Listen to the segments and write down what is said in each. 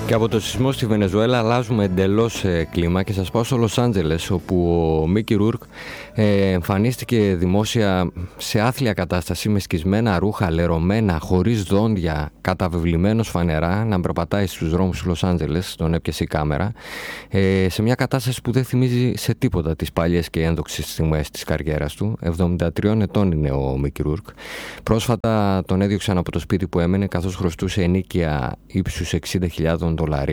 Και από το σεισμό στη Βενεζουέλα αλλάζουμε εντελώς κλίμα και σας πάω στο Λος Άντζελες, όπου ο Μίκι Ρούρκ εμφανίστηκε δημόσια σε άθλια κατάσταση με σκισμένα ρούχα, λερωμένα, χωρίς δόντια, καταβεβλημένος φανερά, να περπατάει στους δρόμους του Λος Άντζελες, τον έπιασε η κάμερα, σε μια κατάσταση που δεν θυμίζει σε τίποτα τις παλιές και ένδοξες στιγμές της καριέρας του. 73 ετών είναι ο Μίκι Ρούρκ. Πρόσφατα τον έδιωξαν από το σπίτι που έμενε, καθώς χρωστούσε ενίκεια ύψους $60,000.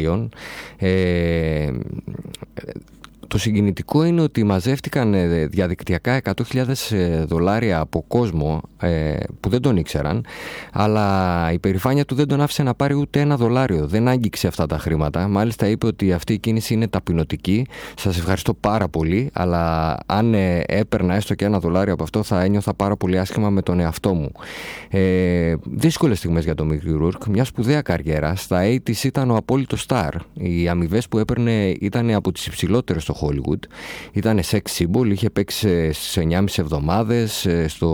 Το συγκινητικό είναι ότι μαζεύτηκαν διαδικτυακά $100,000 από κόσμο που δεν τον ήξεραν, αλλά η περηφάνεια του δεν τον άφησε να πάρει ούτε $1. Δεν άγγιξε αυτά τα χρήματα. Μάλιστα είπε ότι αυτή η κίνηση είναι ταπεινωτική. Σας ευχαριστώ πάρα πολύ, αλλά αν έπαιρνα έστω και $1 από αυτό, θα ένιωθα πάρα πολύ άσχημα με τον εαυτό μου. Δύσκολες στιγμές για τον Μίκι Ρούρκ. Μια σπουδαία καριέρα. Στα 80's ήταν ο απόλυτος star. Οι αμοιβές που έπαιρνε ήταν από τις υψηλότερες στο Hollywood. Ήταν sex symbol, είχε παίξει στις 9,5 εβδομάδες,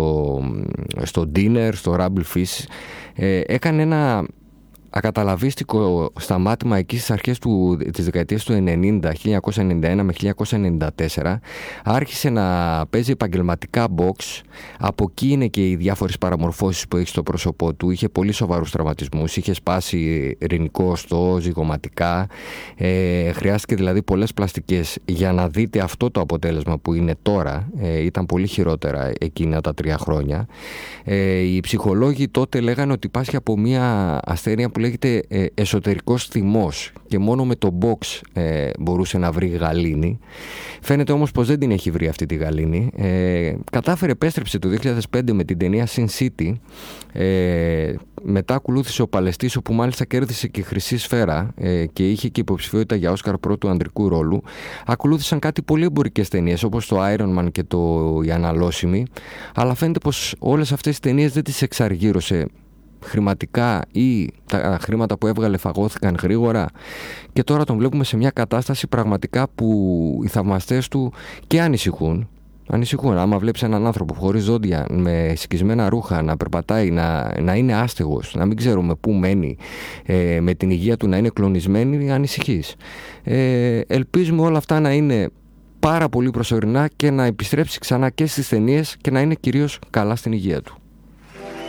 στο Dinner, στο Rumble Fish. Έκανε ένα ακαταλαβίστικο σταμάτημα εκεί στις αρχές της δεκαετίας του 90, 1991 με 1994. Άρχισε να παίζει επαγγελματικά box. Από εκεί είναι και οι διάφορες παραμορφώσεις που έχει στο πρόσωπό του. Είχε πολύ σοβαρούς τραυματισμούς, είχε σπάσει ρηνικό οστό, ζυγωματικά. Χρειάστηκε δηλαδή πολλές πλαστικές για να δείτε αυτό το αποτέλεσμα που είναι τώρα. Ήταν πολύ χειρότερα εκείνα τα 3 χρόνια. Οι ψυχολόγοι τότε λέγανε ότι πάσχει από μια ασθένεια που λέγεται εσωτερικός θυμός και μόνο με το box μπορούσε να βρει γαλήνη. Φαίνεται όμως πως δεν την έχει βρει αυτή τη γαλήνη. Κατάφερε, επέστρεψε το 2005 με την ταινία Sin City. Μετά ακολούθησε ο Παλαιστής, όπου μάλιστα κέρδισε και χρυσή σφαίρα και είχε και υποψηφιότητα για Όσκαρ πρώτου ανδρικού ρόλου. Ακολούθησαν κάτι πολύ εμπορικές ταινίες, όπως το Iron Man και η Αναλώσιμη, αλλά φαίνεται πως όλες αυτές τις ταινίες δεν τις εξαργύρωσε χρηματικά ή τα χρήματα που έβγαλε φαγώθηκαν γρήγορα, και τώρα τον βλέπουμε σε μια κατάσταση πραγματικά που οι θαυμαστές του και ανησυχούν. Άμα βλέπεις έναν άνθρωπο χωρίς δόντια, με σκισμένα ρούχα, να περπατάει, να είναι άστεγος, να μην ξέρουμε πού μένει, με την υγεία του να είναι κλονισμένη, ανησυχείς. Ελπίζουμε όλα αυτά να είναι πάρα πολύ προσωρινά και να επιστρέψει ξανά και στις ταινίες και να είναι κυρίως καλά στην υγεία του.